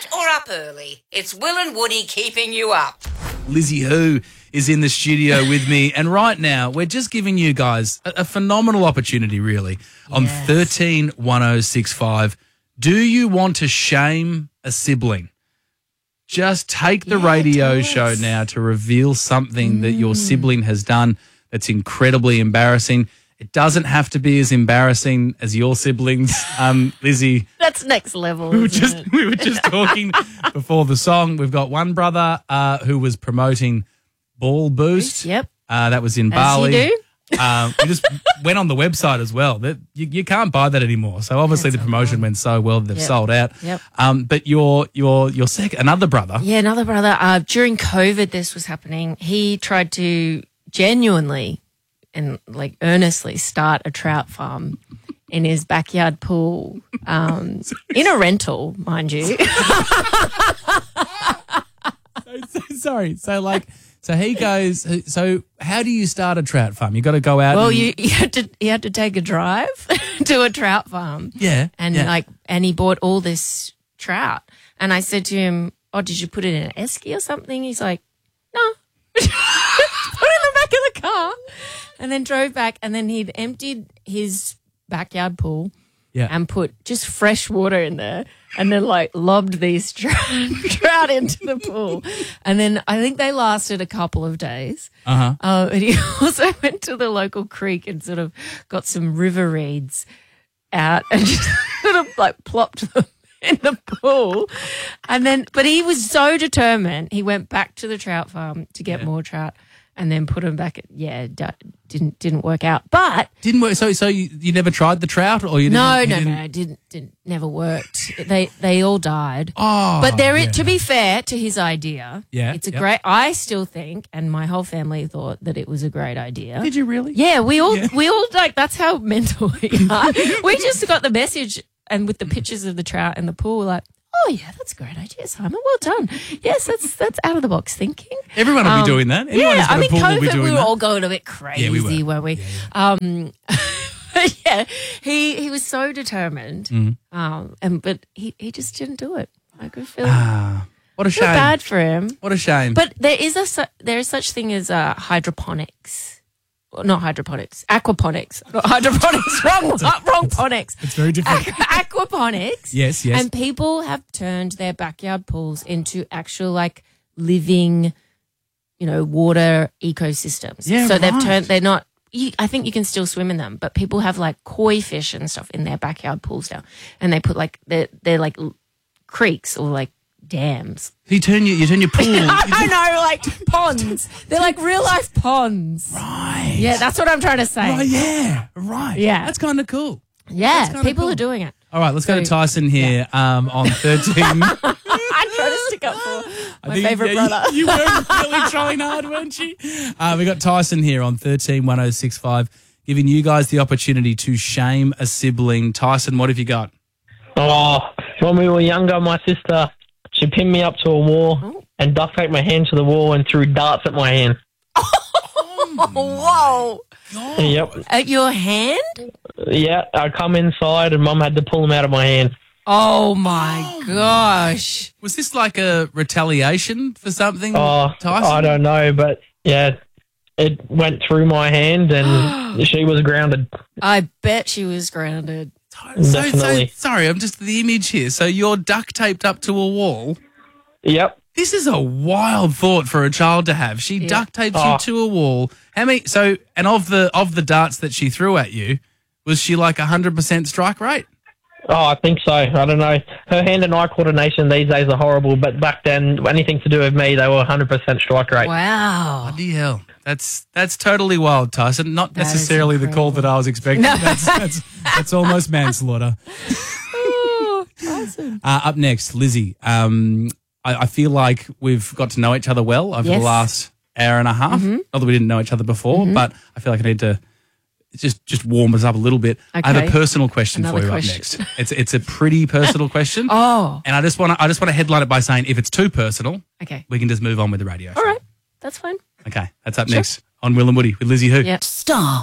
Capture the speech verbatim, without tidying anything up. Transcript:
late or up early, it's Will and Woody keeping you up. Lizzie Who is in the studio with me, and right now we're just giving you guys a, a phenomenal opportunity, really, on Yes. thirteen one oh six five. Do you want to shame a sibling? Just take the Yeah, radio tell show us. now to reveal something that your sibling has done that's incredibly embarrassing. It doesn't have to be as embarrassing as your siblings, um, Lizzie. That's next level. We were isn't just it? we were just talking before the song. We've got one brother uh, who was promoting Ball Boost. Yep. Uh, that was in As Bali. you do. Um, we just went on the website as well. That you, you can't buy that anymore. So obviously That's the promotion went so well that they've Yep. sold out. Yep. Um, but your your your second another brother. Yeah, another brother. Uh, during COVID, this was happening. He tried to genuinely and like earnestly start a trout farm in his backyard pool, um, in a rental, mind you. So, so sorry. So like so he goes. So how do you start a trout farm? You got to go out. Well, and, you, you had to you had to take a drive to a trout farm. yeah And yeah. like, and he bought all this trout. And I said to him, "Oh, did you put it in an esky or something?" He's like, "No." Put it in the back of the car, and then drove back. And then he'd emptied his backyard pool yeah. and put just fresh water in there, and then like lobbed these trout, trout into the pool. And then I think they lasted a couple of days. Uh huh. Uh, and he also went to the local creek and sort of got some river reeds out and just sort of like plopped them in the pool. And then, but he was so determined, he went back to the trout farm to get Yeah. more trout and then put them back. At, yeah, d- didn't didn't work out. But Didn't work. So so you, you never tried the trout, or you didn't? no, you no, didn't- no, didn't didn't never worked. They they all died. Oh, But there, yeah. to be fair to his idea, Yeah, it's a yep. great. I still think, and my whole family thought that it was a great idea. Did you really? Yeah, we all Yeah. we all like that's how mental we are. We just got the message, and with the pictures of the trout in the pool, we're like, oh yeah, that's a great idea, Simon. Well done. Yes, that's that's out of the box thinking. Everyone will Um, be doing that. Anyone yeah, who's got I mean, a pool will be COVID, doing we were that. all going a bit crazy, Yeah, we were. weren't we? Yeah, yeah. Um, but yeah, he he was so determined, Mm-hmm. um, and but he he just didn't do it. I could feel, Ah, what a feel shame. bad for him. What a shame. But there is a su- there is such thing as uh, hydroponics. Well, not hydroponics, aquaponics. Not hydroponics, wrong, wrong phonics. it's very different. Aquaponics. Yes, yes. And people have turned their backyard pools into actual like living, you know, water ecosystems. Yeah, So they've right. turned, they're not, you, I think you can still swim in them, but people have like koi fish and stuff in their backyard pools now. And they put like, they're, they're like l- creeks or like dams. you turn your you turn your pool. I don't know, like ponds. They're like real life ponds. Right. Yeah, that's what I'm trying to say. Oh yeah. Right. Yeah. That's kind of cool. Yeah, kinda people cool. are doing it. All right, let's go to So- Tyson here um, on thirteen. I try to stick up for I my think- favourite yeah, brother. You, you were really trying hard, weren't you? Uh, we got Tyson here on thirteen one oh six five, giving you guys the opportunity to shame a sibling. Tyson, what have you got? Oh, when we were younger, my sister, she pinned me up to a wall Oh. and duct taped my hand to the wall and threw darts at my hand. Whoa. Yep. At your hand? Yeah, I come inside and Mum had to pull them out of my hand. Oh my gosh. Was this like a retaliation for something, Oh, Tyson? I don't know, but yeah, it went through my hand and she was grounded. I bet she was grounded. So, so, Definitely. sorry, I'm just the image here. So you're duct taped up to a wall. Yep. This is a wild thought for a child to have. She Yeah. duct tapes Oh. you to a wall. How many? So, and of the of the darts that she threw at you, was she like a hundred percent strike rate? Oh, I think so. I don't know. Her hand and eye coordination these days are horrible, but back then, anything to do with me, they were one hundred percent strike rate. Wow. Bloody hell! That's that's totally wild, Tyson. Not That is necessarily the call incredible. that I was expecting. No. That's, that's that's almost manslaughter. Oh, awesome. Uh, up next, Lizzie. Um, I, I feel like we've got to know each other well over Yes. the last hour and a half. Mm-hmm. Not that we didn't know each other before, but I feel like I need to just just warm us up a little bit. I have Okay. a personal question Another for you question. up next. It's it's a pretty personal question. Oh, And I just want to I just want to headline it by saying if it's too personal, okay. we can just move on with the radio. All right. That's fine. Okay, that's up next on Will and Woody with Lizzie Who. Yep. Star